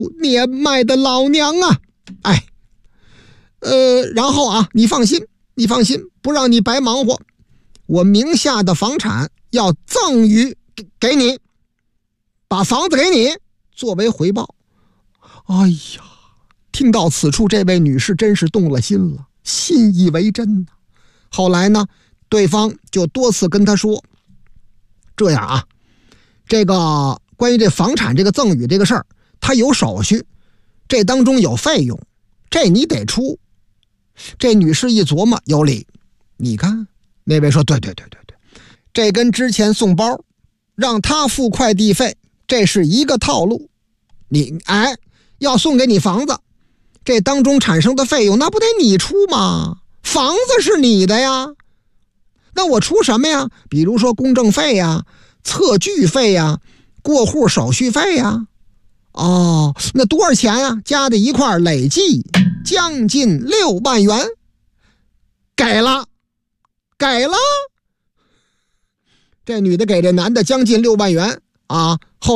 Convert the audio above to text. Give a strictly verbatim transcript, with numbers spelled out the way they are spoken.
年迈的老娘啊！哎，呃，然后啊，你放心，你放心，不让你白忙活，我名下的房产要赠予给给你，把房子给你作为回报。哎呀，听到此处，这位女士真是动了心了，信以为真。后来呢，对方就多次跟她说，这样啊，这个关于这房产这个赠与这个事儿，它有手续，这当中有费用，这你得出。这女士一琢磨，有理。你看那位说，对对对对对，这跟之前送包让他付快递费，这是一个套路。你哎，要送给你房子，这当中产生的费用那不得你出吗？房子是你的呀，那我出什么呀？比如说公证费呀、测距费呀、过户手续费呀。哦，那多少钱呀？加在一块累计将近六万元。给了，给了。这女的给这男的将近六万元啊。后